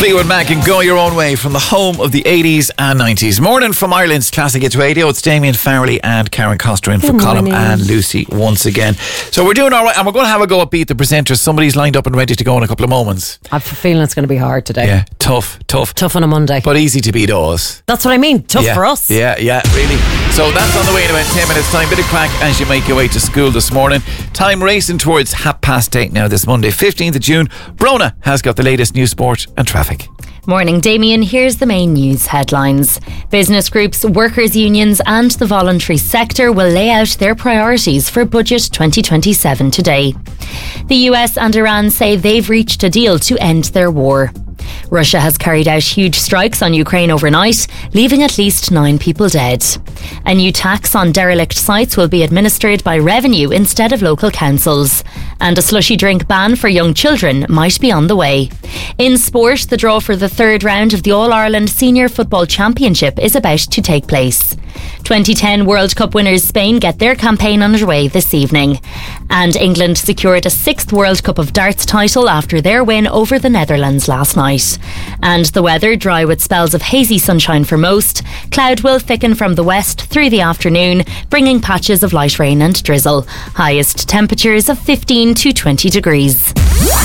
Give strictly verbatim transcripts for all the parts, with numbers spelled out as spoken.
Fleetwood Mac and Go Your Own Way from the home of the eighties and nineties. Morning from Ireland's Classic Hits Radio. It's Damien Farrelly and Karen Coster in for Colin and Lucy once again. So we're doing all right, and we're going to have a go at Beat the Presenters. Somebody's lined up and ready to go in a couple of moments. I have a feeling it's going to be hard today. Yeah, tough, tough. Tough on a Monday. But easy to beat us. That's what I mean. Tough yeah, for us. Yeah, yeah, really. So that's on the way in about ten minutes time. Bit of crack as you make your way to school this morning. Time racing towards half past eight now this Monday, fifteenth of June. Brona has got the latest news, sport and traffic. Morning, Damien. Here's the main news headlines. Business groups, workers' unions and the voluntary sector will lay out their priorities for Budget twenty twenty-seven today. The U S and Iran say they've reached a deal to end their war. Russia has carried out huge strikes on Ukraine overnight, leaving at least nine people dead. A new tax on derelict sites will be administered by revenue instead of local councils. And a slushy drink ban for young children might be on the way. In sport, the draw for the third round of the All-Ireland Senior Football Championship is about to take place. twenty ten World Cup winners Spain get their campaign underway this evening. And England secured a sixth World Cup of Darts title after their win over the Netherlands last night. And the weather, dry with spells of hazy sunshine for most. Cloud will thicken from the west through the afternoon, bringing patches of light rain and drizzle. Highest temperatures of fifteen to twenty degrees.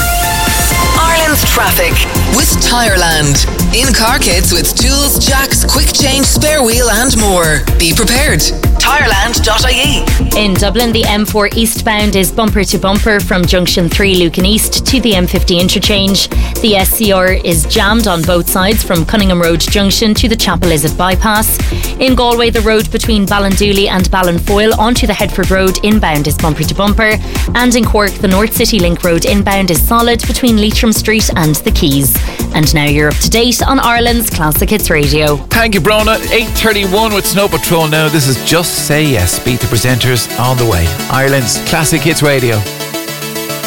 Ireland's traffic with Tireland. In car kits with tools, jacks, quick change, spare wheel and more. Be prepared. Tireland dot I E. In Dublin, the M four eastbound is bumper to bumper from Junction three Lucan East to the M fifty interchange. The S C R is jammed on both sides from Cunningham Road Junction to the Chapel Islet bypass. In Galway, the road between Ballindooley and Ballinfoyle onto the Headford Road inbound is bumper to bumper. And in Cork, the North City Link Road inbound is solid between Leitrim Street and the Quays. And now you're up to date on Ireland's Classic Hits Radio. Thank you, Brona. eight thirty-one with Snow Patrol now. This is Just Say Yes. Beat the Presenters on the way. Ireland's Classic Hits Radio.